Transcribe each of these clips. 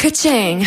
Ka-ching.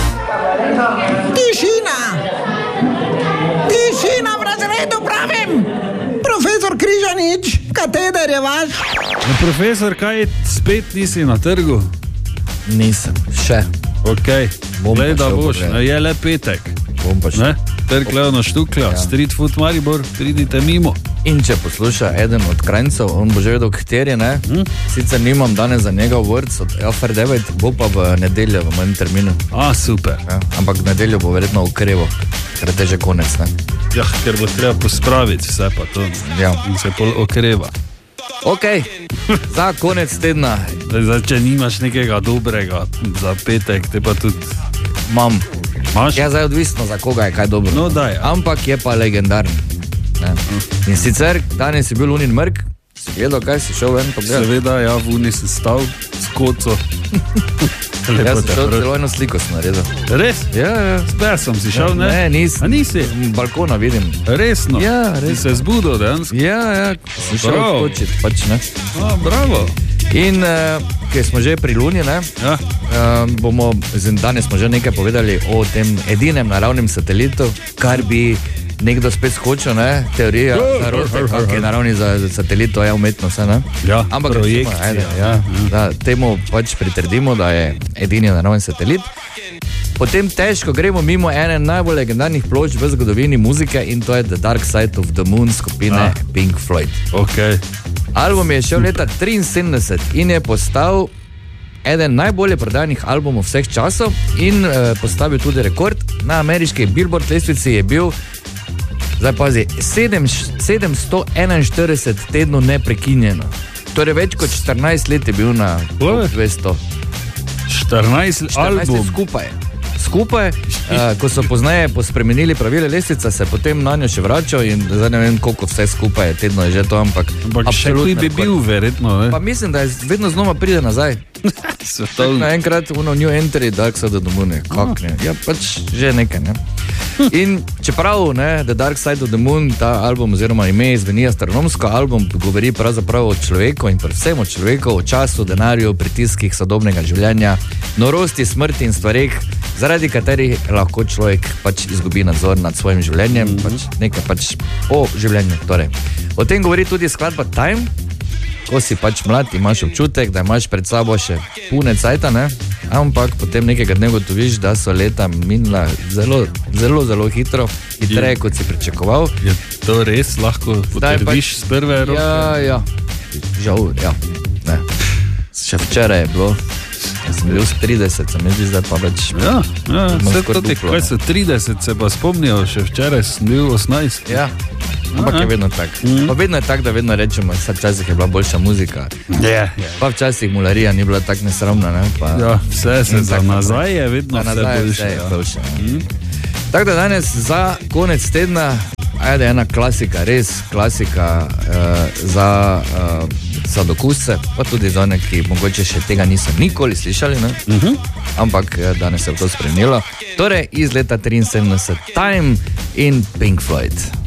Tišina v razredu pravim! Profesor Križanič, kateder je vaš? Profesor, kaj spet nisi na trgu? Nisem, še. Ok, glej, da boš, je le petek. Bom pa še. Trg Leona Štuklja, Street Food Maribor, pridite mimo. In če posluša eden od krajncov, on bo že vedel, kateri, ne? Sicer nimam danes za njega vrc od Alfer 9, bo pa v nedeljo v mojem terminu. Super. Ja, ampak v nedeljo bo verjetno okrevo, ker je že konec, ne? Ja, ker bo treba pospraviti vse pa to. Ja. In se pol okreva. Ok, za konec tedna. Zdaj, če nimaš nekega dobrega za petek, te pa tudi... Mam. Maš? Ja, zdaj odvisno, za koga je kaj dobro. No, daj. Ampak je pa legendarni. In sicer, danes je bil Lunin mrk, si gledal, kaj si šel ven pogledati? Seveda, ja, v Uni si stal s koco. Jaz sem šel celo eno sliko sem naredil. Res? Ja. Spet sem si šel, ne? Ne, nisem. A nisi? Balkona vidim. Resno? Ja, res. Si se zbudil dejansko? Ja, sem šel skočiti, pač ne. Bravo. In, ker smo že pri Luni, ne? Ja. Danes smo že nekaj povedali o tem edinem naravnem satelitu, kar bi nekdo spet skočil, ne? Teorija zarote, kak je naravni za satelit, to je umetno vse, ne? Ja, ampak projekcija. Da temu pač pritrdimo, da je edini naravni satelit. Potem težko gremo mimo ene najbolj legendarnih plošč v zgodovini muzike in to je The Dark Side of the Moon skupine Pink Floyd. Ok. Album je šel leta 1973 in je postal eden najbolje prodajanih albumov vseh časov in postavil tudi rekord. Na ameriški Billboard lestvici je bil, zdaj pazi, 741 tednov neprekinjeno. Torej več kot 14 let je bil na top 200. 14 album? Skupaj, ko so pozneje spremenili pravile lestvica, se potem na njo še vračal in zdaj ne vem, koliko vse skupaj je tedno je že to, ampak še kuj bi bil verjetno, ne? Pa mislim, da vedno znova pride nazaj. Naenkrat New Entry, Dark Side of the Moon, ja, pač že nekaj, ne? In čeprav, ne, The Dark Side of the Moon, ta album oziroma ime zveni astronomsko, album govori pravzaprav o človeku in predvsem o človeku, o času, denarju, pritiskih sodobnega življenja, norosti, smrti in stvareh, zaradi katerih lahko človek pač izgubi nadzor nad svojim življenjem, pač nekaj pač o življenju. Torej. O tem govori tudi skladba Time, ko si pač mlad, imaš občutek, da imaš pred sabo še pune cajta, ne? Ampak potem nekega dne gotoviš, da so leta minila zelo, zelo, zelo hitro, hitreje, kot si pričakoval. Je to res lahko potrbiš z prve roke? Ja. Žal, ja. Ne. Še včeraj je bilo. Jaz sem bil s 30, sem ježi zdaj pa več. Ja, vse to ti, kaj so 30, se pa spomnijo, še včeraj sem bil 18. Ja, ampak je vedno tak. Pa vedno je tak, da vedno rečemo, včasih je bila boljša muzika. Pa včasih mularija ni bila tak nesramna, ne? Ja, vse se za nazaj je vedno vse boljše. Tako da danes za konec tedna, ajde ena klasika, res klasika za sadokusce, pa tudi za one, ki mogoče še tega niso nikoli slišali, ne? Ampak danes se je to spremenilo. Torej, iz leta 73 Time in Pink Floyd.